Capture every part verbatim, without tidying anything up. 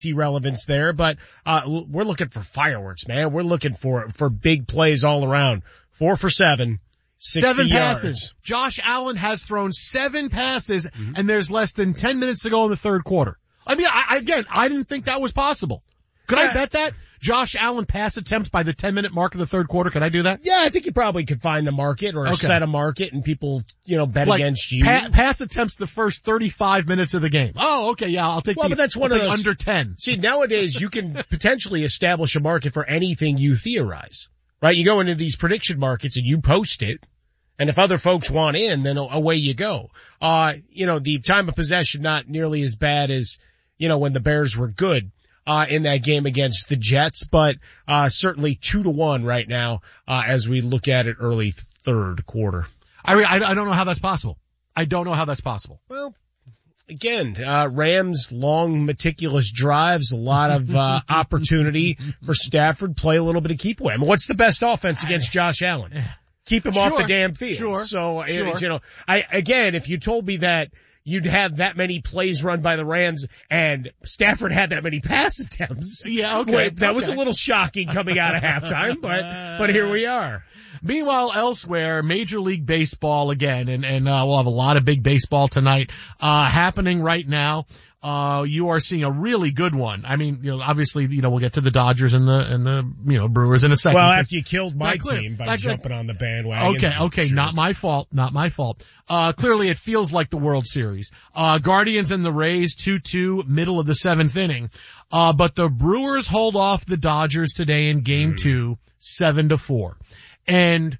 relevance there, but uh we're looking for fireworks, man. We're looking for for big plays all around. Four for seven, sixty seven yards. passes. Josh Allen has thrown seven passes, mm-hmm. and there's less than ten minutes to go in the third quarter. I mean, I, again, I didn't think that was possible. Could yeah. I bet that? Josh Allen pass attempts by the ten minute mark of the third quarter. Could I do that? Yeah, I think you probably could find a market or okay. set a market and people, you know, bet like, against you. Pa- pass attempts the first thirty-five minutes of the game. Oh, okay. Yeah, I'll take well, the, but that's one I'll of those, under ten. See, nowadays you can potentially establish a market for anything you theorize, right? You go into these prediction markets and you post it. And if other folks want in, then away you go. Uh, you know, the time of possession not nearly as bad as, you know, when the Bears were good. Uh, in that game against the Jets, but, uh, certainly two to one right now, uh, as we look at it early third quarter. I mean, I, I don't know how that's possible. I don't know how that's possible. Well, again, uh, Rams long, meticulous drives, a lot of, uh, opportunity for Stafford, play a little bit of keep away. I mean, what's the best offense against Josh Allen? Keep him sure, off the damn field. Sure, so, sure. It, you know, I, again, if you told me that you'd have that many plays run by the Rams and Stafford had that many pass attempts. Yeah, okay. Wait, that okay. was a little shocking coming out of halftime, but, but here we are. Meanwhile, elsewhere, Major League Baseball again, and, and, uh, we'll have a lot of big baseball tonight, uh, happening right now. Uh, you are seeing a really good one. I mean, you know, obviously, you know, we'll get to the Dodgers and the, and the, you know, Brewers in a second. Well, after you killed my team by jumping on the bandwagon. Okay, okay, sure. Not my fault, not my fault. Uh, clearly it feels like the World Series. Uh, Guardians and the Rays, two two, middle of the seventh inning. Uh, but the Brewers hold off the Dodgers today in game mm. two, seven to four. And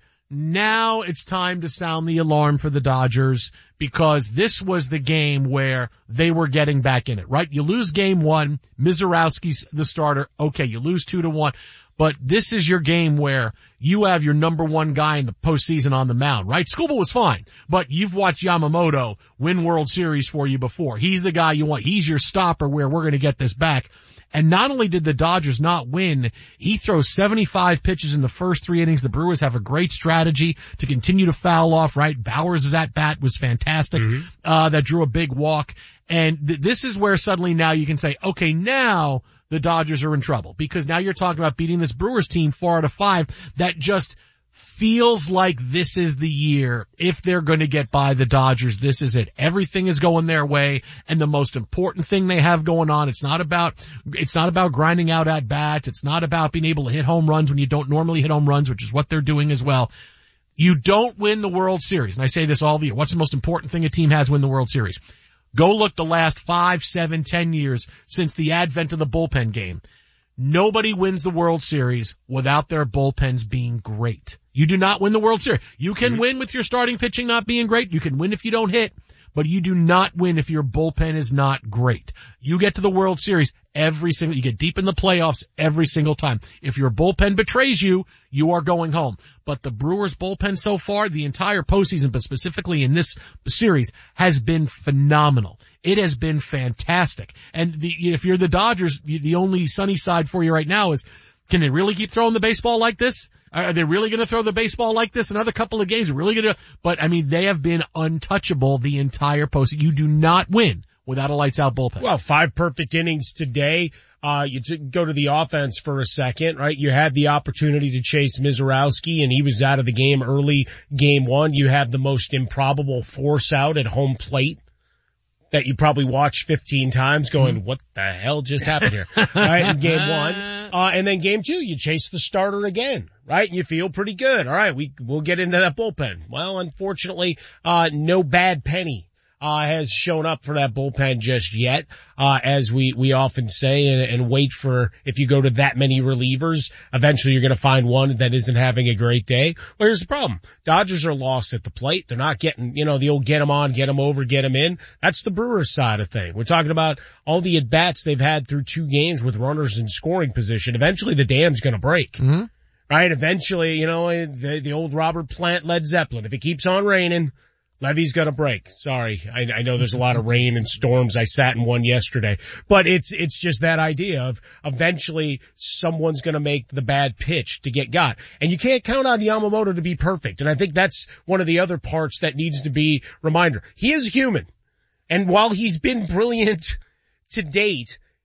now it's time to sound the alarm for the Dodgers because this was the game where they were getting back in it, right? You lose game one, Mizorowski's the starter. Okay, you lose two to one, but this is your game where you have your number one guy in the postseason on the mound, right? Skubal was fine, but you've watched Yamamoto win World Series for you before. He's the guy you want. He's your stopper where we're going to get this back. And not only did the Dodgers not win, he throws seventy-five pitches in the first three innings. The Brewers have a great strategy to continue to foul off, right? Bowers' at bat was fantastic. Mm-hmm. Uh, that drew a big walk. And th- this is where suddenly now you can say, okay, now the Dodgers are in trouble because now you're talking about beating this Brewers team four out of five that just feels like this is the year. If they're going to get by the Dodgers, this is it. Everything is going their way. And the most important thing they have going on, it's not about, it's not about grinding out at bats. It's not about being able to hit home runs when you don't normally hit home runs, which is what they're doing as well. You don't win the World Series. And I say this all the year. What's the most important thing a team has win the World Series? Go look the last five, seven, ten years since the advent of the bullpen game. Nobody wins the World Series without their bullpens being great. You do not win the World Series. You can win with your starting pitching not being great. You can win if you don't hit, but you do not win if your bullpen is not great. You get to the World Series every single, you get deep in the playoffs every single time. If your bullpen betrays you, you are going home. But the Brewers bullpen so far, the entire postseason, but specifically in this series, has been phenomenal. It has been fantastic. And the, if you're the Dodgers, the only sunny side for you right now is, can they really keep throwing the baseball like this? Are they really going to throw the baseball like this? Another couple of games are really going to, but I mean, they have been untouchable the entire postseason. You do not win without a lights out bullpen. Well, five perfect innings today. Uh, you t- go to the offense for a second, right? You had the opportunity to chase Mizorowski and he was out of the game early game one. You have the most improbable force out at home plate that you probably watched fifteen times going, mm-hmm. what the hell just happened here? Right? In game one. Uh, and then game two, you chase the starter again, right? And you feel pretty good. All right. We, we'll get into that bullpen. Well, unfortunately, uh, no bad penny. Uh, has shown up for that bullpen just yet, uh, as we, we often say, and, and wait for, if you go to that many relievers, eventually you're going to find one that isn't having a great day. Well, here's the problem. Dodgers are lost at the plate. They're not getting, you know, the old get them on, get them over, get them in. That's the Brewers side of thing. We're talking about all the at-bats they've had through two games with runners in scoring position. Eventually the dam's going to break. Mm-hmm. Right? Eventually, you know, the, the old Robert Plant Led Zeppelin. If it keeps on raining, levee's gonna break. Sorry. I, I know there's a lot of rain and storms. I sat in one yesterday. But it's, it's just that idea of eventually someone's gonna make the bad pitch to get got. And you can't count on Yamamoto to be perfect. And I think that's one of the other parts that needs to be reminder. He is human. And while he's been brilliant to date,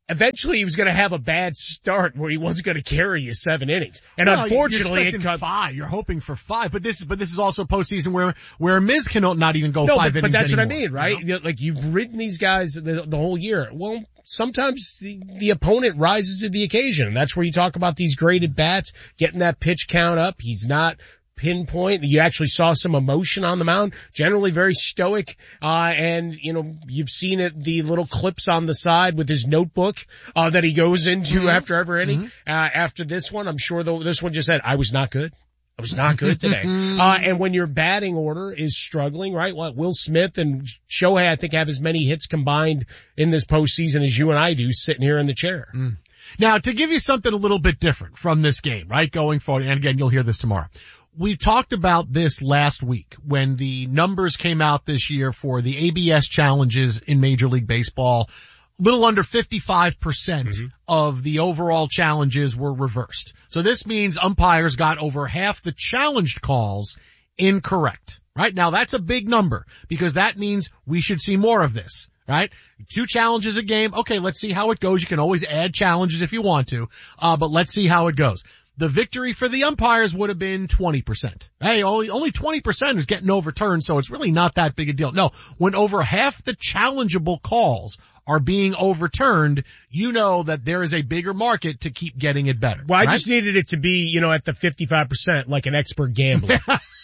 eventually he was going to have a bad start where he wasn't going to carry you seven innings. And well, unfortunately, you're it cut five. You're hoping for five, but this, but this is also postseason where, where Miz can not even go no, five but, innings but that's anymore, what I mean, right? You know? Like you've ridden these guys the, the whole year. Well, sometimes the, the opponent rises to the occasion. And that's where you talk about these great at bats, getting that pitch count up. He's not pinpoint. You actually saw some emotion on the mound, generally very stoic. Uh, and, you know, you've seen it, the little clips on the side with his notebook, uh, that he goes into mm-hmm. after every inning. Mm-hmm. Uh, after this one, I'm sure though this one just said, I was not good. I was not good today. uh, and when your batting order is struggling, right? What Will Smith and Shohei, I think, have as many hits combined in this postseason as you and I do sitting here in the chair. Mm. Now, to give you something a little bit different from this game, right? Going forward, and again, you'll hear this tomorrow. We talked about this last week when the numbers came out this year for the A B S challenges in Major League Baseball. A little under fifty-five percent mm-hmm. of the overall challenges were reversed. So this means umpires got over half the challenged calls incorrect, right? Now that's a big number because that means we should see more of this, right? Two challenges a game. Okay, let's see how it goes. You can always add challenges if you want to, uh, but let's see how it goes. The victory for the umpires would have been twenty percent. Hey, only, only twenty percent is getting overturned, so it's really not that big a deal. No, when over half the challengeable calls are being overturned, you know that there is a bigger market to keep getting it better. Well, I right? just needed it to be, you know, at the fifty-five percent, like an expert gambler.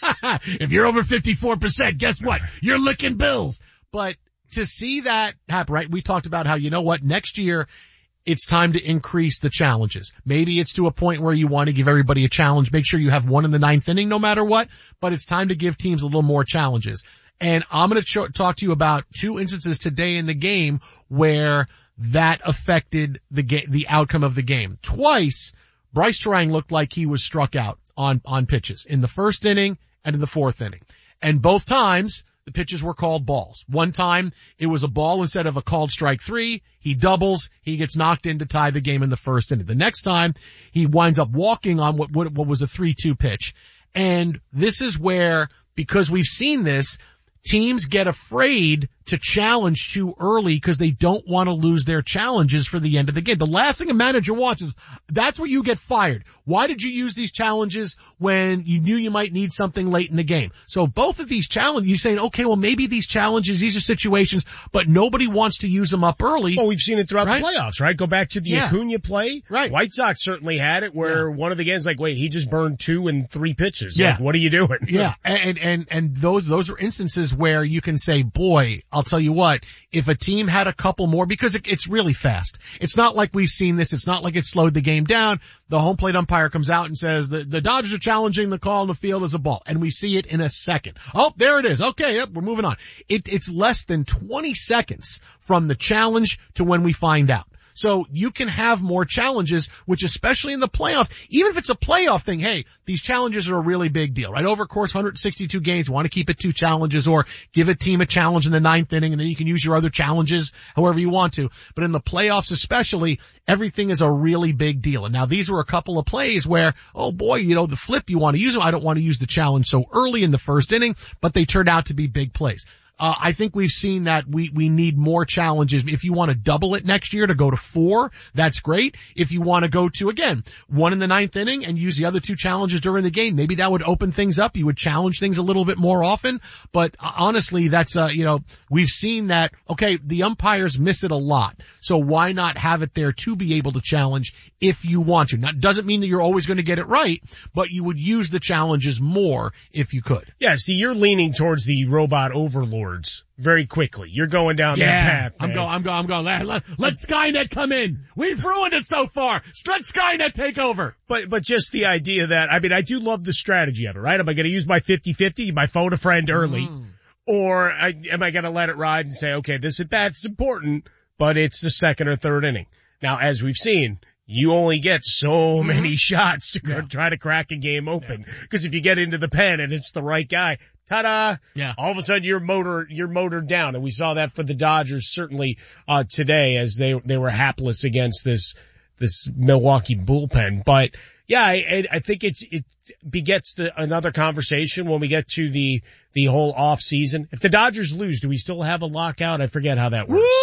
If you're over fifty-four percent, guess what? You're licking bills. But to see that happen, right, we talked about how, you know what, next year, it's time to increase the challenges. Maybe it's to a point where you want to give everybody a challenge. Make sure you have one in the ninth inning no matter what, but it's time to give teams a little more challenges. And I'm going to ch- talk to you about two instances today in the game where that affected the ga- the outcome of the game. Twice, Bryce Terang looked like he was struck out on, on pitches in the first inning and in the fourth inning. And both times, the pitches were called balls. One time, it was a ball instead of a called strike three. He doubles. He gets knocked in to tie the game in the first inning. The next time, he winds up walking on what, what, what was a three two pitch. And this is where, because we've seen this, teams get afraid to challenge too early because they don't want to lose their challenges for the end of the game. The last thing a manager wants is, that's where you get fired. Why did you use these challenges when you knew you might need something late in the game? So both of these challenges, you're saying, okay, well maybe these challenges, these are situations, but nobody wants to use them up early. Well, we've seen it throughout right? the playoffs, right? Go back to the yeah. Acuna play. Right. White Sox certainly had it where yeah. one of the games, like, wait, he just burned two and three pitches. Yeah. Like, what are you doing? Yeah. And, and, and those, those are instances where you can say, boy, I'll tell you what, if a team had a couple more, because it, it's really fast. It's not like we've seen this. It's not like it slowed the game down. The home plate umpire comes out and says the, the Dodgers are challenging the call in the field as a ball. And we see it in a second. Oh, there it is. Okay. Yep. We're moving on. It, it's less than twenty seconds from the challenge to when we find out. So you can have more challenges, which especially in the playoffs, even if it's a playoff thing, hey, these challenges are a really big deal, right? Over, of course, one hundred sixty-two games, you want to keep it two challenges or give a team a challenge in the ninth inning and then you can use your other challenges however you want to. But in the playoffs especially, everything is a really big deal. And now these were a couple of plays where, oh boy, you know, the flip, you want to use them. I don't want to use the challenge so early in the first inning, but they turned out to be big plays. Uh, I think we've seen that we, we need more challenges. If you want to double it next year to go to four, that's great. If you want to go to, again, one in the ninth inning and use the other two challenges during the game, maybe that would open things up. You would challenge things a little bit more often. But uh, honestly, that's, uh, you know, we've seen that, okay, the umpires miss it a lot. So why not have it there to be able to challenge if you want to? Now, it doesn't mean that you're always going to get it right, but you would use the challenges more if you could. Yeah, see, you're leaning towards the robot overlord very quickly. You're going down yeah, that path. I'm man. going, I'm going, I'm going. Let, let, let Skynet come in. We've ruined it so far. Let Skynet take over. But, but just the idea that, I mean, I do love the strategy of it, right? Am I going to use my fifty-fifty, my phone a friend early? Mm. Or I, am I going to let it ride and say, okay, this at bat's important, but it's the second or third inning. Now, as we've seen, you only get so many shots to yeah. try to crack a game open. Because yeah. if you get into the pen and it's the right guy, ta-da! Yeah. All of a sudden you're motor, you're motored down. And we saw that for the Dodgers certainly, uh, today as they, they were hapless against this, this Milwaukee bullpen. But yeah, I, I think it's, it begets the, another conversation when we get to the, the whole off season. If the Dodgers lose, do we still have a lockout? I forget how that works. Woo!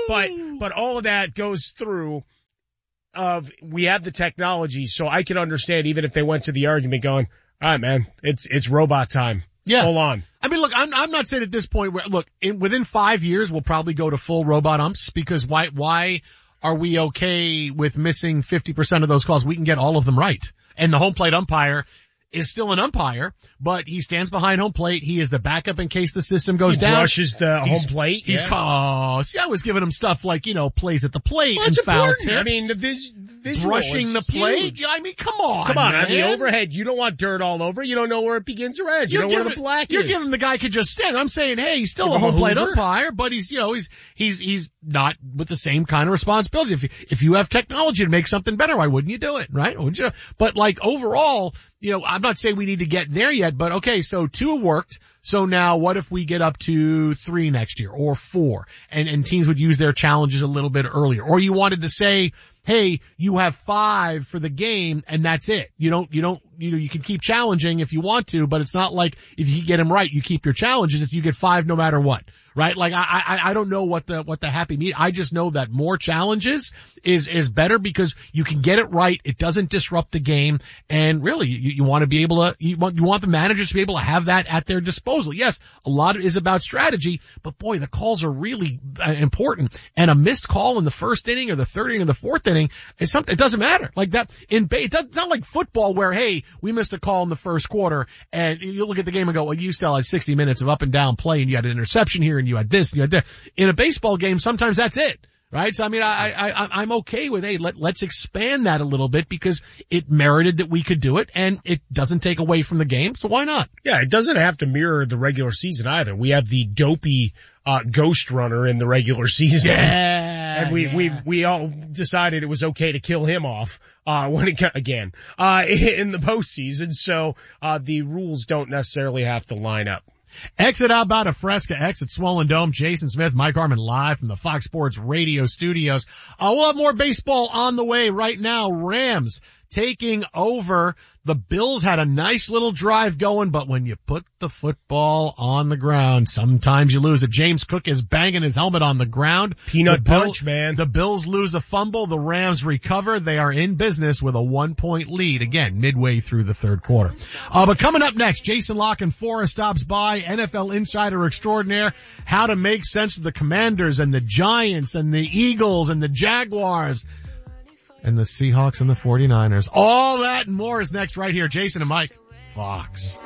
But, but all of that goes through of, we have the technology, so I can understand even if they went to the argument going, all right, man, it's, it's robot time. Yeah. Hold on. I mean, look, I'm, I'm not saying at this point where, look, in, within five years, we'll probably go to full robot umps because why, why are we okay with missing fifty percent of those calls? We can get all of them right. And the home plate umpire is still an umpire, but he stands behind home plate. He is the backup in case the system goes he down. He brushes the he's, home plate. He's yeah. oh, see, I was giving him stuff like, you know, plays at the plate well, and foul tips. I mean, the vis- visual brushing is the plate. huge. I mean, come on, come on. man. On the overhead, you don't want dirt all over. You don't know where it begins or ends. You You're don't know giving, where the black you're is. You're giving the guy could just stand. I'm saying, hey, he's still Give a home a plate Hoover. umpire, but he's, you know, he's he's he's not with the same kind of responsibility. If you, if you have technology to make something better, why wouldn't you do it, right? Would you? But like overall, you know, I'm not saying we need to get there yet, but okay, so two worked. So now what if we get up to three next year or four and, and teams would use their challenges a little bit earlier? Or you wanted to say, hey, you have five for the game and that's it. You don't, you don't, you know, you can keep challenging if you want to, but it's not like if you get them right, you keep your challenges if you get five no matter what. Right? Like I, I, I don't know what the, what the happy mean. I just know that more challenges is, is better because you can get it right. It doesn't disrupt the game. And really, you, you want to be able to, you want, you want the managers to be able to have that at their disposal. Yes, a lot of it is about strategy, but boy, the calls are really uh, important. And a missed call in the first inning or the third inning or the fourth inning is something, it doesn't matter. Like that in base, it's not like football where, hey, we missed a call in the first quarter and you look at the game and go, well, you still had sixty minutes of up and down play and you had an interception here and you had this and you had that. In a baseball game, sometimes that's it. Right? So I mean, I, I, I'm okay with, hey, let, let's expand that a little bit because it merited that we could do it and it doesn't take away from the game. So why not? Yeah, it doesn't have to mirror the regular season either. We have the dopey, uh, ghost runner in the regular season. Yeah. And we, yeah. we, we all decided it was okay to kill him off, uh, when it got, again, uh, in the postseason. So, uh, the rules don't necessarily have to line up. Exit outbound of Fresca, exit Swollen Dome. Jason Smith, Mike Harmon live from the Fox Sports Radio studios. Uh, we'll have more baseball on the way right now. Rams taking over. The Bills had a nice little drive going, but when you put the football on the ground, sometimes you lose it. James Cook is banging his helmet on the ground. Peanut the punch, Bill, man. The Bills lose a fumble. The Rams recover. They are in business with a one-point lead, again, midway through the third quarter. Uh, but coming up next, Jason La Canfora stops by, N F L insider extraordinaire, how to make sense of the Commanders and the Giants and the Eagles and the Jaguars. And the Seahawks and the forty-niners. All that and more is next right here. Jason and Mike, Fox.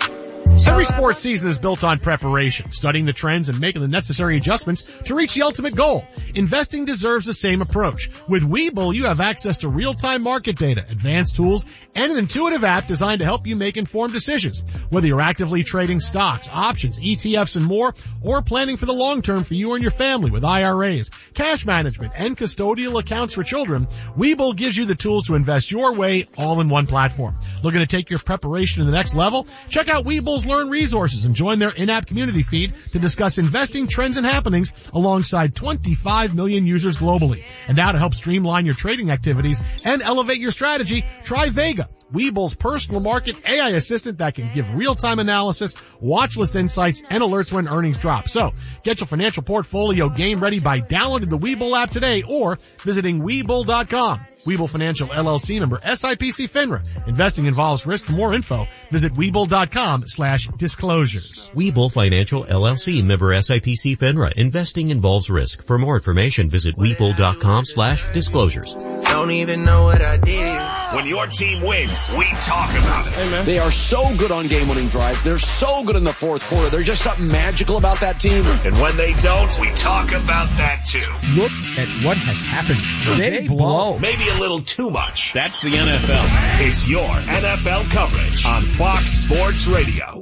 Every sports season is built on preparation, studying the trends and making the necessary adjustments to reach the ultimate goal. Investing deserves the same approach. With Webull, you have access to real-time market data, advanced tools, and an intuitive app designed to help you make informed decisions. Whether you're actively trading stocks, options, E T Fs, and more, or planning for the long term for you and your family with I R As, cash management, and custodial accounts for children, Webull gives you the tools to invest your way all in one platform. Looking to take your preparation to the next level? Check out Webull's Learn resources and join their in-app community feed to discuss investing trends and happenings alongside twenty-five million users globally. And now to help streamline your trading activities and elevate your strategy, try Vega, Webull's personal market A I assistant that can give real-time analysis, watch list insights, and alerts when earnings drop. So, get your financial portfolio game ready by downloading the Webull app today or visiting Webull dot com. Webull Financial L L C member S I P C FINRA. Investing involves risk. For more info, visit Webull dot com slash disclosures. Webull Financial L L C member S I P C FINRA. Investing involves risk. For more information, visit Webull dot com slash disclosures. Don't even know what I did. When your team wins, we talk about it. Hey, man. They are so good on game-winning drives. They're so good in the fourth quarter. There's just something magical about that team. And when they don't, we talk about that too. Look at what has happened. They, they blow. Maybe a little too much. That's the N F L. It's your N F L coverage on Fox Sports Radio.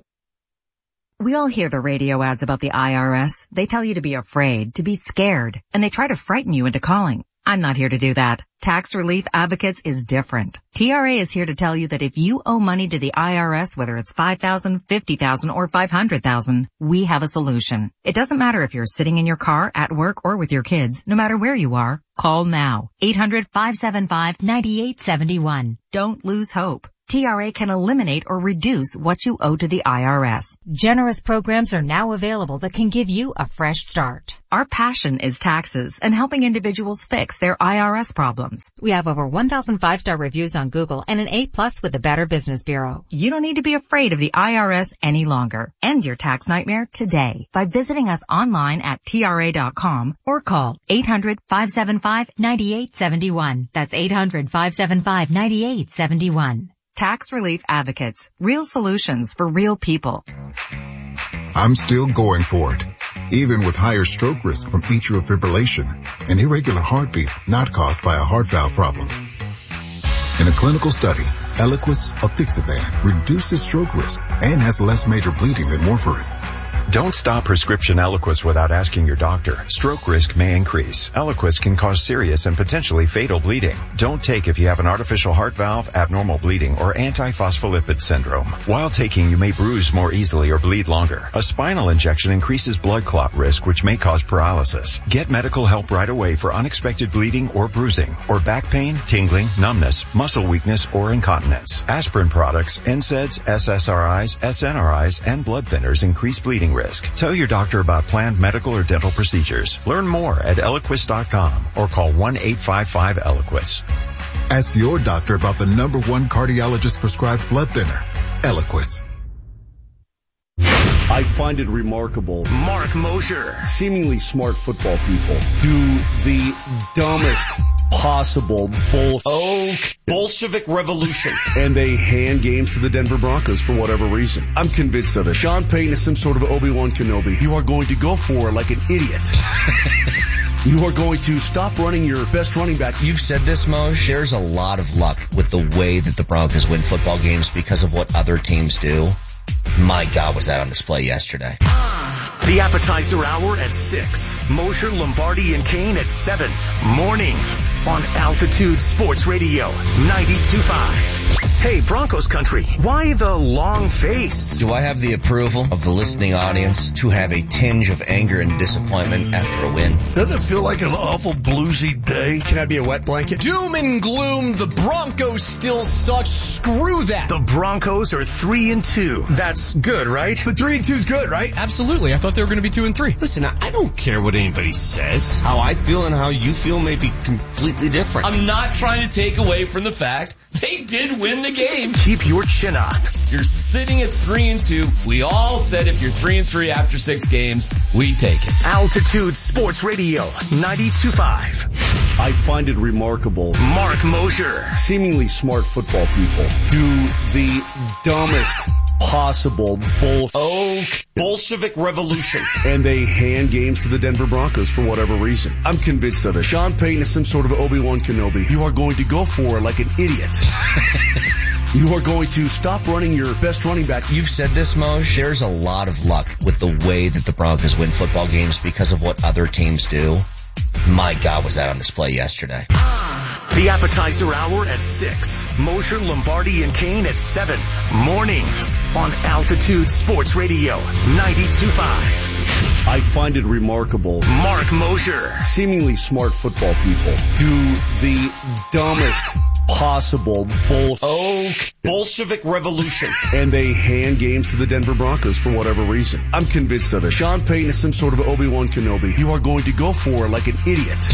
We all hear the radio ads about the I R S. They tell you to be afraid, to be scared, and they try to frighten you into calling. I'm not here to do that. Tax Relief Advocates is different. T R A is here to tell you that if you owe money to the I R S, whether it's five thousand dollars, fifty thousand dollars, or five hundred thousand dollars, we have a solution. It doesn't matter if you're sitting in your car, at work, or with your kids. No matter where you are, call now. eight hundred, five seven five, nine eight seven one. Don't lose hope. T R A can eliminate or reduce what you owe to the I R S. Generous programs are now available that can give you a fresh start. Our passion is taxes and helping individuals fix their I R S problems. We have over one thousand five-star reviews on Google and an A plus with the Better Business Bureau. You don't need to be afraid of the I R S any longer. End your tax nightmare today by visiting us online at T R A dot com or call eight hundred, five seven five, nine eight seven one. That's eight hundred, five seven five, nine eight seven one. Tax Relief Advocates. Real solutions for real people. I'm still going for it, even with higher stroke risk from atrial fibrillation, an irregular heartbeat not caused by a heart valve problem. In a clinical study, Eliquis apixaban reduces stroke risk and has less major bleeding than warfarin. Don't stop prescription Eliquis without asking your doctor. Stroke risk may increase. Eliquis can cause serious and potentially fatal bleeding. Don't take if you have an artificial heart valve, abnormal bleeding, or antiphospholipid syndrome. While taking, you may bruise more easily or bleed longer. A spinal injection increases blood clot risk, which may cause paralysis. Get medical help right away for unexpected bleeding or bruising, or back pain, tingling, numbness, muscle weakness, or incontinence. Aspirin products, N SAIDs, S S R Is, S N R Is, and blood thinners increase bleeding risk. Tell your doctor about planned medical or dental procedures. Learn more at Eliquis dot com or call one eight five five Eliquis. Ask your doctor about the number one cardiologist prescribed blood thinner, Eliquis. I find it remarkable. Mark Mosher. Seemingly smart football people do the dumbest possible bull. Oh, Bolshevik revolution. And they hand games to the Denver Broncos for whatever reason. I'm convinced of it. Sean Payton is some sort of Obi-Wan Kenobi. You are going to go for it like an idiot. You are going to stop running your best running back. You've said this, Moj. There's a lot of luck with the way that the Broncos win football games because of what other teams do. My God, was that on display yesterday. The appetizer hour at six. Mosher, Lombardi, and Kane at seven. Mornings on Altitude Sports Radio ninety-two point five. Hey, Broncos country, why the long face? Do I have the approval of the listening audience to have a tinge of anger and disappointment after a win? Doesn't it feel like an awful bluesy day? Can I be a wet blanket? Doom and gloom, the Broncos still suck. Screw that. The Broncos are three and two. That's good, right? The three and two's good, right? Absolutely. I thought they were going to be two and three. Listen, I don't care what anybody says. How I feel and how you feel may be completely different. I'm not trying to take away from the fact they did win the game. Keep your chin up. You're sitting at three and two. We all said if you're three and three after six games, we take it. Altitude Sports Radio ninety-two point five. I find it remarkable. Mark Mosher. Seemingly smart football people do the dumbest possible bull. Oh, Bolshevik revolution. And they hand games to the Denver Broncos for whatever reason. I'm convinced of it. Sean Payton is some sort of Obi-Wan Kenobi. You are going to go for it like an idiot. You are going to stop running your best running back. You've said this, Moj. There's a lot of luck with the way that the Broncos win football games because of what other teams do. My God, was that on display yesterday. The appetizer hour at six. Mosher, Lombardi, and Kane at seven. Mornings on Altitude Sports Radio ninety-two point five. I find it remarkable. Mark Mosher. Seemingly smart football people do the dumbest possible bull. Oh, Bolshevik revolution. And they hand games to the Denver Broncos for whatever reason. I'm convinced of it. Sean Payton is some sort of Obi-Wan Kenobi. You are going to go for it like an idiot.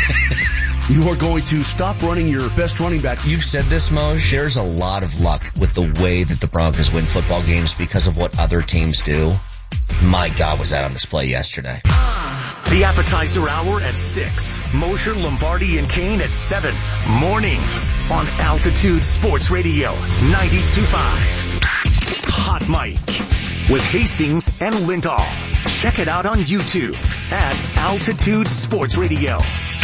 You are going to stop running your best running back. You've said this, Moj. There's a lot of luck with the way that the Broncos win football games because of what other teams do. My God, was that on display yesterday. The appetizer hour at six. Mosher, Lombardi, and Kane at seven. Mornings on Altitude Sports Radio ninety-two point five. Hot Mic with Hastings and Lindahl. Check it out on YouTube at Altitude Sports Radio.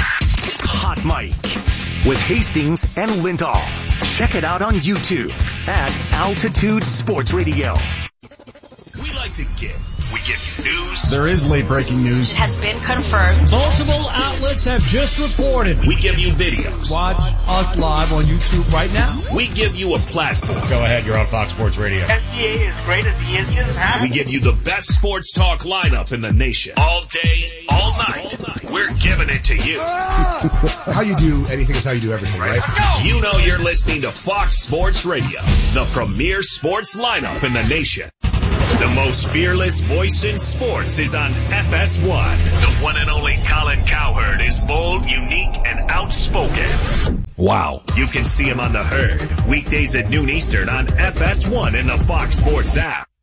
Hot Mic with Hastings and Lindahl. Check it out on YouTube at Altitude Sports Radio. We like to give. We give you news. There is late breaking news. It has been confirmed. Multiple outlets have just reported. We give you videos. Watch us live on YouTube right now. We give you a platform. Go ahead, you're on Fox Sports Radio. N B A is great as the Indians have. We give you the best sports talk lineup in the nation. All day, all night. All night. We're giving it to you. How you do anything is how you do everything, right? Let's go. You know you're listening to Fox Sports Radio, the premier sports lineup in the nation. The most fearless voice in sports is on F S one. The one and only Colin Cowherd is bold, unique, and outspoken. Wow. You can see him on The Herd, weekdays at noon Eastern on F S one and the Fox Sports app.